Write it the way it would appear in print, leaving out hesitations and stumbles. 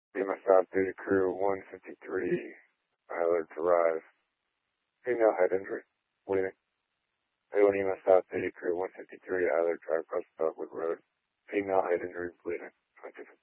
Lima South Duty Crew 153, alert to rise. Female head injury, bleeding. Lima South Duty Crew 153, alert drive across Dogwood Road. Female head injury, bleeding. 2015.